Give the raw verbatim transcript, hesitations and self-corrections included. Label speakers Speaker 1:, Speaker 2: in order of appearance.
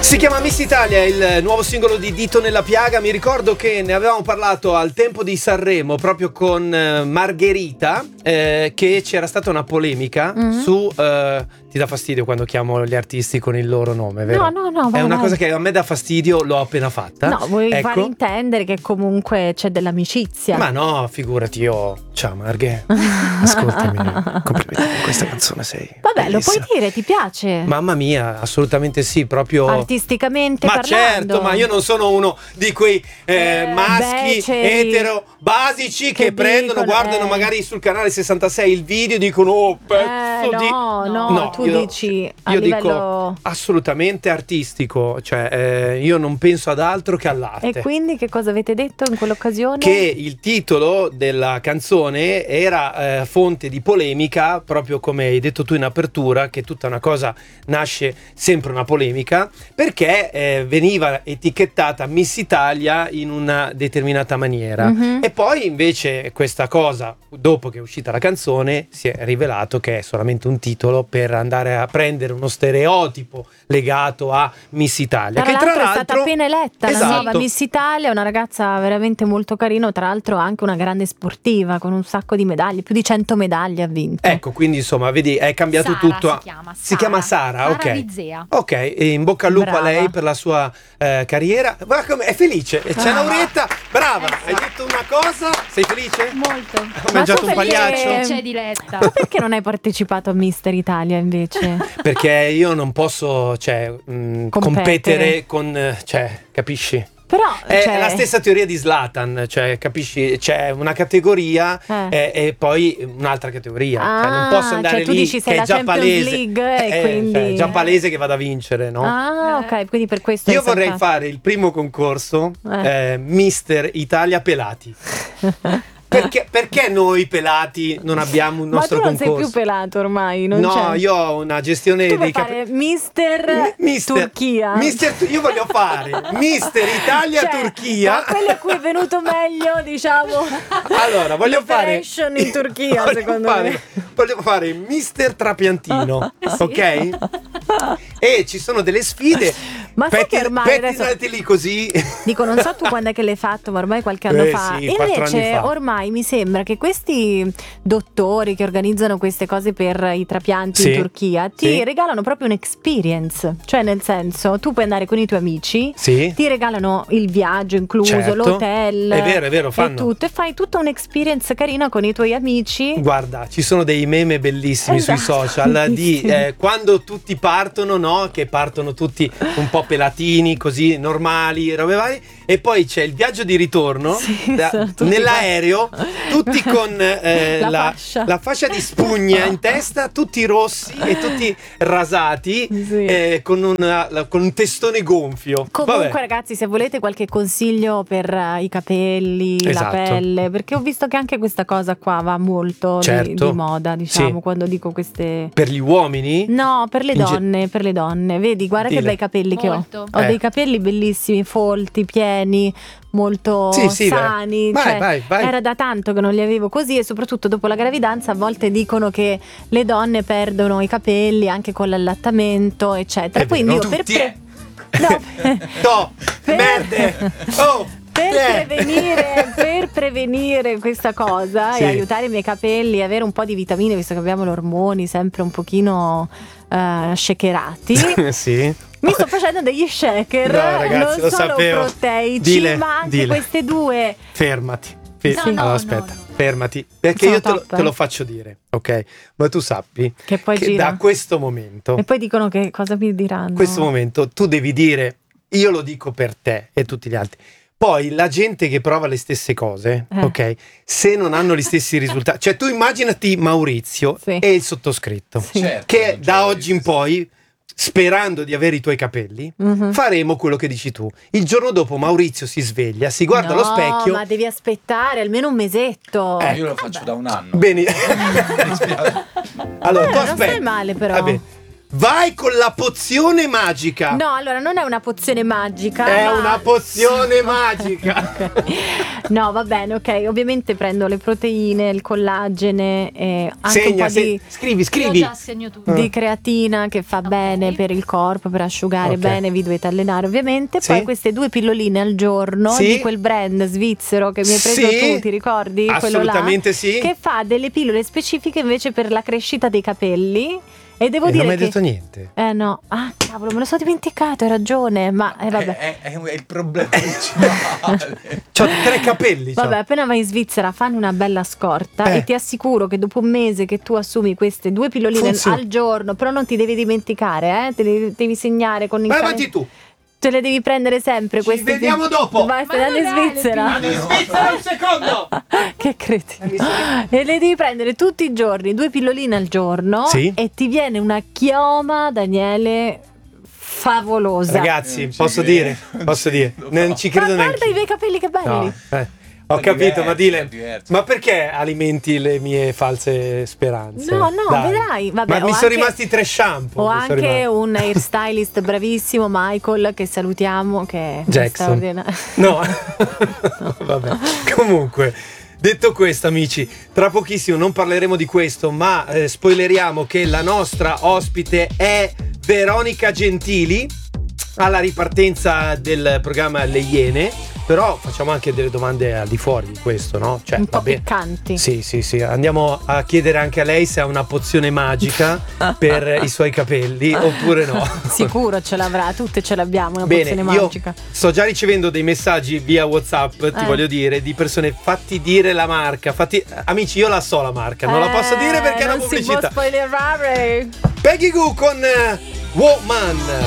Speaker 1: Si chiama Miss Italia, il nuovo singolo di Dito nella Piaga. Mi ricordo che ne avevamo parlato al tempo di Sanremo proprio con eh, Margherita, eh, che c'era stata una polemica mm-hmm. su eh, ti dà fastidio quando chiamo gli artisti con il loro nome, vero?
Speaker 2: No, no, no. Vai,
Speaker 1: È una
Speaker 2: vai.
Speaker 1: cosa che a me dà fastidio, l'ho appena fatta.
Speaker 2: No, vuoi
Speaker 1: ecco.
Speaker 2: far intendere che comunque c'è dell'amicizia.
Speaker 1: Ma no, figurati, io. Ciao Marghe, ascoltami, complimenti con questa canzone, sei
Speaker 2: Vabbè,
Speaker 1: bellissima.
Speaker 2: lo puoi dire, ti piace?
Speaker 1: Mamma mia, assolutamente sì, proprio
Speaker 2: artisticamente
Speaker 1: ma
Speaker 2: parlando.
Speaker 1: certo, ma io non sono uno di quei eh,
Speaker 2: Eh,
Speaker 1: maschi
Speaker 2: beceri,
Speaker 1: etero basici che,
Speaker 2: che
Speaker 1: prendono,
Speaker 2: dicono,
Speaker 1: guardano
Speaker 2: eh.
Speaker 1: magari sul canale sessantasei il video e dicono oh pezzo
Speaker 2: Eh,
Speaker 1: di
Speaker 2: no, no,
Speaker 1: No,
Speaker 2: tu
Speaker 1: io-
Speaker 2: dici a
Speaker 1: io
Speaker 2: livello.
Speaker 1: dico assolutamente artistico, cioè eh, io non penso ad altro che all'arte.
Speaker 2: E quindi che cosa avete detto in quell'occasione?
Speaker 1: Che il titolo della canzone era eh, fonte di polemica, proprio come hai detto tu in apertura, che tutta una cosa nasce sempre una polemica, perché eh, veniva etichettata Miss Italia in una determinata maniera.
Speaker 2: Mhm.
Speaker 1: E poi invece questa cosa, dopo che è uscita la canzone, si è rivelato che è solamente un titolo per andare a prendere uno stereotipo legato a Miss Italia.
Speaker 2: Tra
Speaker 1: che
Speaker 2: l'altro
Speaker 1: tra
Speaker 2: è
Speaker 1: l'altro
Speaker 2: stata appena eletta
Speaker 1: Esatto.
Speaker 2: la nuova Miss Italia, una ragazza veramente molto carina, tra l'altro anche una grande sportiva con un sacco di medaglie, più di cento medaglie ha vinto.
Speaker 1: Ecco, quindi insomma, vedi, è cambiato
Speaker 3: Sara
Speaker 1: tutto.
Speaker 3: si chiama,
Speaker 1: Si chiama Sara,
Speaker 3: Sara
Speaker 1: ok.
Speaker 3: Rizea.
Speaker 1: Ok, e in bocca al lupo
Speaker 2: Brava.
Speaker 1: a lei per la sua eh, carriera. Guarda come è felice, c'è
Speaker 2: Ah.
Speaker 1: Lauretta, brava, hai detto una cosa, sei felice?
Speaker 3: Molto.
Speaker 1: Ho mangiato un
Speaker 2: tu perché-
Speaker 1: pagliaccio?
Speaker 3: C'è diretta.
Speaker 2: Ma perché non hai partecipato a Mister Italia invece?
Speaker 1: Perché io non posso, cioè, mh,
Speaker 2: Competere.
Speaker 1: competere con, eh, cioè, capisci?
Speaker 2: Però
Speaker 1: È
Speaker 2: cioè,
Speaker 1: la stessa teoria di Zlatan, cioè, capisci? C'è una categoria
Speaker 2: Eh.
Speaker 1: e, e poi un'altra categoria. Cioè, non
Speaker 2: Ah,
Speaker 1: posso andare
Speaker 2: cioè tu
Speaker 1: lì
Speaker 2: dici sei
Speaker 1: che è
Speaker 2: la
Speaker 1: già
Speaker 2: Champions
Speaker 1: palese.
Speaker 2: League e
Speaker 1: Eh,
Speaker 2: quindi-
Speaker 1: cioè, è già palese che vada a vincere, no?
Speaker 2: Ah, ok, quindi per questo
Speaker 1: Io
Speaker 2: hai
Speaker 1: vorrei
Speaker 2: saltato.
Speaker 1: fare il primo concorso
Speaker 2: Eh.
Speaker 1: eh, Mister Italia Pelati. Perché, perché noi pelati non abbiamo un
Speaker 2: Ma
Speaker 1: nostro
Speaker 2: tu non
Speaker 1: concorso?
Speaker 2: sei più pelato ormai, non
Speaker 1: no,
Speaker 2: c'è.
Speaker 1: io ho una gestione
Speaker 2: Tu
Speaker 1: dei
Speaker 2: vuoi
Speaker 1: capelli.
Speaker 2: fare Mister, Turchia.
Speaker 1: Mister, io voglio fare Mister Italia
Speaker 2: Cioè,
Speaker 1: Turchia.
Speaker 2: tra quello a cui è venuto meglio, diciamo.
Speaker 1: Allora, voglio fare
Speaker 2: l'operation in Turchia,
Speaker 1: voglio
Speaker 2: secondo
Speaker 1: fare,
Speaker 2: me.
Speaker 1: Voglio fare Mister Trapiantino,
Speaker 2: Sì.
Speaker 1: ok? E ci sono delle sfide.
Speaker 2: Ma sai che ormai adesso-
Speaker 1: pettinateli così.
Speaker 2: Dico, non so tu quando è che l'hai fatto, ma ormai qualche anno
Speaker 1: Eh
Speaker 2: fa.
Speaker 1: sì, quattro anni
Speaker 2: Invece
Speaker 1: fa.
Speaker 2: ormai mi sembra che questi dottori che organizzano queste cose per i trapianti
Speaker 1: Sì,
Speaker 2: in Turchia ti
Speaker 1: sì.
Speaker 2: regalano proprio un'experience. Cioè, nel senso, tu puoi andare con i tuoi amici,
Speaker 1: Sì.
Speaker 2: ti regalano il viaggio incluso,
Speaker 1: Certo.
Speaker 2: l'hotel.
Speaker 1: È vero, è vero,
Speaker 2: E
Speaker 1: fanno.
Speaker 2: tutto, e fai tutta un'experience carina con i tuoi amici.
Speaker 1: Guarda, ci sono dei meme bellissimi sui
Speaker 2: Esatto,
Speaker 1: social di
Speaker 2: bellissimi.
Speaker 1: eh, quando tutti partono, no? Che partono tutti un po' pelatini, così normali, robe varie, e poi c'è il viaggio di ritorno
Speaker 2: Sì,
Speaker 1: da-
Speaker 2: sono tutti
Speaker 1: nell'aereo, tutti con eh,
Speaker 2: La
Speaker 1: la,
Speaker 2: fascia.
Speaker 1: la fascia di spugna in testa, tutti rossi e tutti rasati,
Speaker 2: Sì.
Speaker 1: eh, con, una- la- con un testone gonfio.
Speaker 2: Comunque,
Speaker 1: Vabbè.
Speaker 2: ragazzi, se volete qualche consiglio per eh, i capelli,
Speaker 1: Esatto.
Speaker 2: la pelle, perché ho visto che anche questa cosa qua va molto di-
Speaker 1: Certo.
Speaker 2: di, moda, diciamo,
Speaker 1: Sì.
Speaker 2: quando dico queste.
Speaker 1: Per gli uomini?
Speaker 2: No, per le
Speaker 1: In ge-
Speaker 2: donne, per le donne. Vedi, guarda
Speaker 1: Dile.
Speaker 2: che bei capelli che ho.
Speaker 3: Molto.
Speaker 2: Ho
Speaker 1: Eh.
Speaker 2: dei capelli bellissimi, folti, pieni, molto
Speaker 1: Sì, sì, beh.
Speaker 2: sani.
Speaker 1: Vai,
Speaker 2: cioè,
Speaker 1: vai, vai.
Speaker 2: Era da tanto che non li avevo così, e soprattutto dopo la gravidanza a volte dicono che le donne perdono i capelli anche con l'allattamento, eccetera.
Speaker 1: È
Speaker 2: Quindi
Speaker 1: vero.
Speaker 2: io per
Speaker 1: Tutti,
Speaker 2: pre-
Speaker 1: eh.
Speaker 2: No.
Speaker 1: No,
Speaker 2: Per-
Speaker 1: merde. Oh,
Speaker 2: Per
Speaker 1: eh.
Speaker 2: prevenire, per prevenire questa cosa
Speaker 1: Sì.
Speaker 2: e aiutare i miei capelli e avere un po' di vitamine, visto che abbiamo gli ormoni sempre un pochino eh, shakerati,
Speaker 1: Sì.
Speaker 2: mi sto facendo degli shaker,
Speaker 1: No, ragazzi,
Speaker 2: non
Speaker 1: lo
Speaker 2: solo
Speaker 1: sapevo.
Speaker 2: proteici,
Speaker 1: Dile,
Speaker 2: ma anche
Speaker 1: dile.
Speaker 2: queste due.
Speaker 1: Fermati. Fe-
Speaker 3: No,
Speaker 1: allora,
Speaker 3: no,
Speaker 1: aspetta,
Speaker 3: no, no.
Speaker 1: fermati. Perché
Speaker 2: Sono
Speaker 1: io te lo,
Speaker 2: top,
Speaker 1: te lo
Speaker 2: eh.
Speaker 1: faccio dire, ok? Ma tu sappi
Speaker 2: Che poi gira.
Speaker 1: da questo momento,
Speaker 2: E poi dicono che cosa mi diranno.
Speaker 1: questo momento, tu devi dire, io lo dico per te e tutti gli altri. Poi la gente che prova le stesse cose,
Speaker 2: Eh.
Speaker 1: ok? Se non hanno gli stessi risultati, cioè tu immaginati Maurizio
Speaker 2: Sì.
Speaker 1: e il sottoscritto,
Speaker 2: Sì.
Speaker 4: Certo,
Speaker 1: che
Speaker 4: non
Speaker 1: da
Speaker 4: c'è
Speaker 1: oggi in poi, sperando di avere i tuoi capelli,
Speaker 2: Mhm.
Speaker 1: faremo quello che dici tu. Il giorno dopo Maurizio si sveglia, si guarda
Speaker 2: No,
Speaker 1: allo specchio.
Speaker 2: ma devi aspettare almeno un mesetto.
Speaker 1: Eh.
Speaker 4: Io lo faccio da un anno.
Speaker 1: Bene.
Speaker 4: Mi spiace.
Speaker 1: Allora,
Speaker 2: Eh,
Speaker 1: tu
Speaker 2: non
Speaker 1: aspetta.
Speaker 2: stai male, però.
Speaker 1: Vabbè, vai con la pozione magica.
Speaker 2: No, allora non è una pozione magica.
Speaker 1: È
Speaker 2: ma...
Speaker 1: una pozione magica.
Speaker 2: Okay. No, va bene, ok. Ovviamente prendo le proteine, il collagene e anche
Speaker 1: Segna,
Speaker 2: un po'
Speaker 1: se...
Speaker 2: di,
Speaker 1: scrivi, scrivi.
Speaker 3: Io già segno tutto.
Speaker 2: di creatina che fa bene per il corpo, per asciugare
Speaker 1: Ok.
Speaker 2: bene, vi dovete allenare ovviamente.
Speaker 1: Sì.
Speaker 2: Poi queste due pilloline al giorno
Speaker 1: Sì.
Speaker 2: di quel brand svizzero che mi hai preso
Speaker 1: Sì.
Speaker 2: tu, ti ricordi? Quello là,
Speaker 1: Assolutamente sì.
Speaker 2: che fa delle pillole specifiche invece per la crescita dei capelli. E devo
Speaker 1: E
Speaker 2: dire
Speaker 1: non mi hai
Speaker 2: che
Speaker 1: detto niente.
Speaker 2: Eh no, ah cavolo, me lo sono dimenticato, hai ragione, ma eh, vabbè.
Speaker 4: È, è- è il problema principale.
Speaker 1: C'ho tre capelli. c'ho.
Speaker 2: Vabbè, appena vai in Svizzera fanno una bella scorta
Speaker 1: Eh.
Speaker 2: e ti assicuro che dopo un mese che tu assumi queste due pilloline
Speaker 1: Funziona.
Speaker 2: al giorno, però non ti devi dimenticare, eh, te le devi segnare con il
Speaker 1: Vai
Speaker 2: cal-
Speaker 1: avanti tu.
Speaker 2: te le devi prendere sempre
Speaker 1: Ci
Speaker 2: queste.
Speaker 1: vediamo dopo.
Speaker 2: Vai, stai
Speaker 3: Ma
Speaker 2: andando in
Speaker 3: non è le
Speaker 2: Svizzera.
Speaker 1: Vado in Svizzera un secondo.
Speaker 2: Che credi? E le devi prendere tutti i giorni, due pilloline al giorno,
Speaker 1: Sì.
Speaker 2: e ti viene una chioma, Daniele, favolosa.
Speaker 1: Ragazzi,
Speaker 4: Non ci
Speaker 1: posso
Speaker 4: credo,
Speaker 1: dire?
Speaker 4: non
Speaker 1: Posso
Speaker 4: ci
Speaker 1: dire?
Speaker 4: credo.
Speaker 1: Non ci
Speaker 2: Ma
Speaker 1: credo
Speaker 2: guarda
Speaker 1: neanche.
Speaker 2: i miei capelli che belli.
Speaker 1: No, eh. Ho
Speaker 4: È
Speaker 1: capito, ma
Speaker 4: diverso,
Speaker 1: dile,
Speaker 4: è diverso.
Speaker 1: ma perché alimenti le mie false speranze?
Speaker 2: No, no,
Speaker 1: Dai.
Speaker 2: vedrai. Vabbè,
Speaker 1: ma
Speaker 2: ho
Speaker 1: mi sono
Speaker 2: anche-
Speaker 1: rimasti tre shampoo.
Speaker 2: Ho
Speaker 1: mi sono
Speaker 2: anche
Speaker 1: rimasti.
Speaker 2: un hairstylist bravissimo, Michael, che salutiamo, che è
Speaker 1: Jackson.
Speaker 2: straordinario.
Speaker 1: No, vabbè. Comunque, detto questo, amici, tra pochissimo non parleremo di questo, ma eh, spoileriamo che la nostra ospite è Veronica Gentili alla ripartenza del programma Le Iene. Però facciamo anche delle domande al di fuori di questo, no? Cioè,
Speaker 2: Un po'
Speaker 1: va bene.
Speaker 2: piccanti.
Speaker 1: Sì, sì, sì. Andiamo a chiedere anche a lei se ha una pozione magica per i suoi capelli oppure no.
Speaker 2: Sicuro ce l'avrà, tutte ce l'abbiamo, una
Speaker 1: Bene,
Speaker 2: pozione
Speaker 1: io
Speaker 2: magica.
Speaker 1: sto già ricevendo dei messaggi via WhatsApp, ti
Speaker 2: Eh.
Speaker 1: voglio dire, di persone fatti dire la marca. Fatti... Amici, io la so la marca, non la posso dire perché è una
Speaker 2: non si
Speaker 1: pubblicità.
Speaker 2: può spoilerare.
Speaker 1: Peggy Goo con eh, Woman.